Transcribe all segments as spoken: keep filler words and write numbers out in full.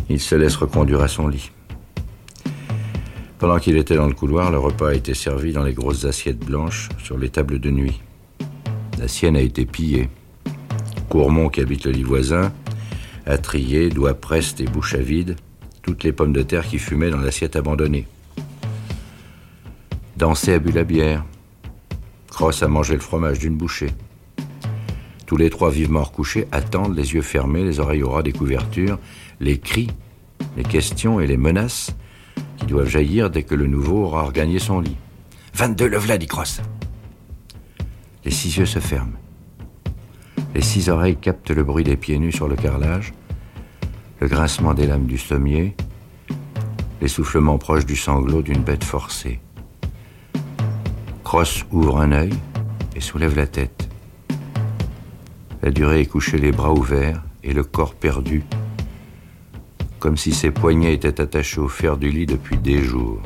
Il se laisse reconduire à son lit. Pendant qu'il était dans le couloir, le repas a été servi dans les grosses assiettes blanches sur les tables de nuit. La sienne a été pillée. Courmont, qui habite le lit voisin, a trié, doigts prestes et bouche à vide, toutes les pommes de terre qui fumaient dans l'assiette abandonnée. Dancé a bu la bière. Cross a mangé le fromage d'une bouchée. Tous les trois vivement recouchés attendent, les yeux fermés, les oreilles au ras des couvertures, les cris, les questions et les menaces qui doivent jaillir dès que le nouveau aura regagné son lit. « vingt-deux, le v'là, dit Cross. » Les six yeux se ferment. Les six oreilles captent le bruit des pieds nus sur le carrelage, le grincement des lames du sommier, l'essoufflement proche du sanglot d'une bête forcée. Cross ouvre un œil et soulève la tête. La durée est couchée, les bras ouverts et le corps perdu, comme si ses poignets étaient attachés au fer du lit depuis des jours.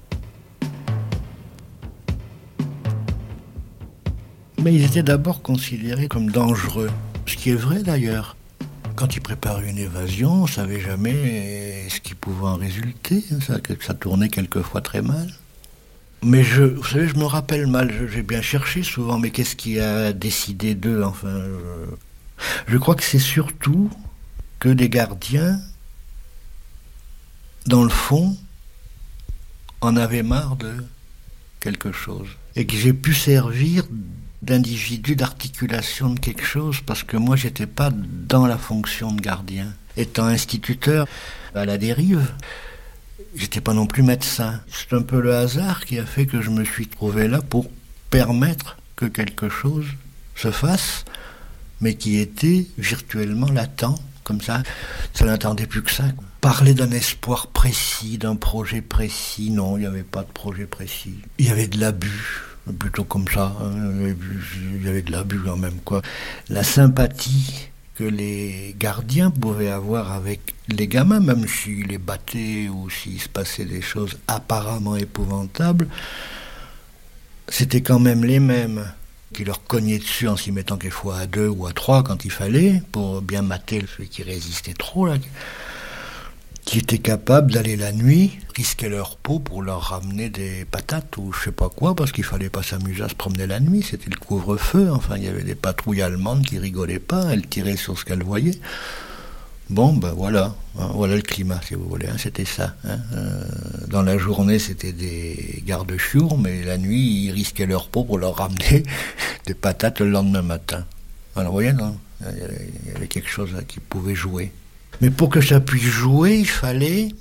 Mais ils étaient d'abord considérés comme dangereux, ce qui est vrai d'ailleurs. Quand ils préparaient une évasion, on ne savait jamais ce qui pouvait en résulter, ça, ça tournait quelquefois très mal. Mais je, vous savez, je me rappelle mal, je, j'ai bien cherché souvent, mais qu'est-ce qui a décidé d'eux, enfin... Je, je crois que c'est surtout que des gardiens, dans le fond, en avaient marre de quelque chose. Et que j'ai pu servir d'individu d'articulation de quelque chose, parce que moi, j'étais pas dans la fonction de gardien. Étant instituteur à la dérive, j'étais pas non plus médecin. C'est un peu le hasard qui a fait que je me suis trouvé là pour permettre que quelque chose se fasse, mais qui était virtuellement latent, comme ça. Ça n'attendait plus que ça. Parler d'un espoir précis, d'un projet précis, non, il n'y avait pas de projet précis. Il y avait de l'abus, plutôt comme ça. Hein. Il y avait de l'abus quand même, quoi. La sympathie que les gardiens pouvaient avoir avec les gamins, même s'ils les battaient ou s'il se passait des choses apparemment épouvantables, c'était quand même les mêmes qui leur cognaient dessus en s'y mettant quelquefois à deux ou à trois quand il fallait, pour bien mater celui qui résistait trop, là, qui étaient capables d'aller la nuit, risquer leur peau pour leur ramener des patates ou je sais pas quoi, parce qu'il fallait pas s'amuser à se promener la nuit, c'était le couvre-feu, enfin il y avait des patrouilles allemandes qui rigolaient pas, elles tiraient sur ce qu'elles voyaient. Bon, ben voilà, hein, voilà le climat si vous voulez, hein, c'était ça. Hein. Euh, dans la journée c'était des gardes-chiours, mais la nuit ils risquaient leur peau pour leur ramener des patates le lendemain matin. Alors vous voyez, non, il y avait quelque chose là, qui pouvait jouer. Mais pour que ça puisse jouer, il fallait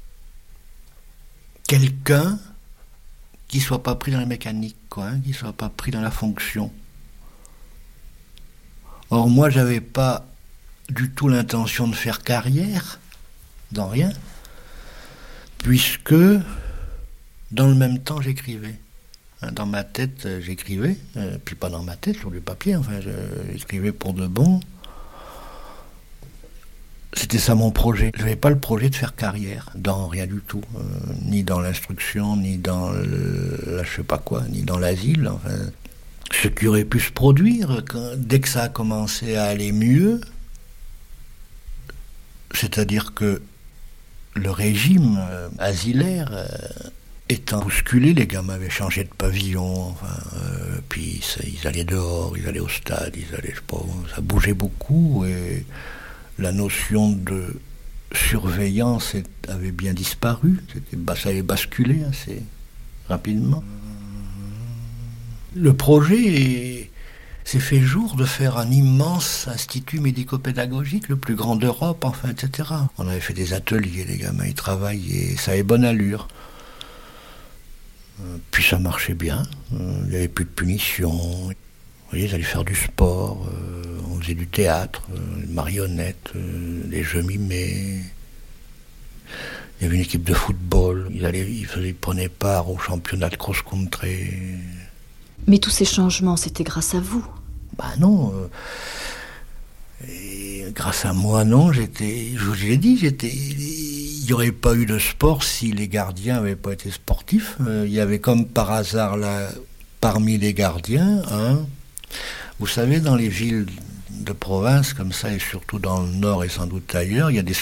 quelqu'un qui soit pas pris dans la mécanique, quoi, hein, qui soit pas pris dans la fonction. Or moi, j'avais pas du tout l'intention de faire carrière dans rien, puisque dans le même temps, j'écrivais. Dans ma tête, j'écrivais, euh, puis pas dans ma tête, sur du papier, enfin, j'écrivais pour de bon. C'était ça mon projet. Je n'avais pas le projet de faire carrière, dans rien du tout, euh, ni dans l'instruction, ni dans le, la, je sais pas quoi, ni dans l'asile. Enfin, ce qui aurait pu se produire quand, dès que ça a commencé à aller mieux, c'est-à-dire que le régime euh, asilaire euh, étant bousculé, les gamins avaient changé de pavillon, enfin, euh, puis ça, ils allaient dehors, ils allaient au stade, ils allaient, je sais pas, ça bougeait beaucoup et la notion de surveillance avait bien disparu, c'était, ça avait basculé assez rapidement. Le projet s'est fait jour de faire un immense institut médico-pédagogique, le plus grand d'Europe, enfin, et cetera. On avait fait des ateliers, les gamins, ils travaillaient, ça avait bonne allure. Puis ça marchait bien, il n'y avait plus de punition. Vous voyez, ils allaient faire du sport, euh, on faisait du théâtre, euh, des marionnettes, euh, des jeux mimés. Il y avait une équipe de football, ils, allaient, ils, faisaient, ils prenaient part au championnat de cross-country. Mais tous ces changements, c'était grâce à vous? Bah non. Euh, et grâce à moi, non. J'étais, je vous l'ai dit, j'étais. Il n'y aurait pas eu de sport si les gardiens n'avaient pas été sportifs. Euh, il y avait comme par hasard là, parmi les gardiens, hein, vous savez, dans les villes de province comme ça, et surtout dans le nord et sans doute ailleurs, il y a des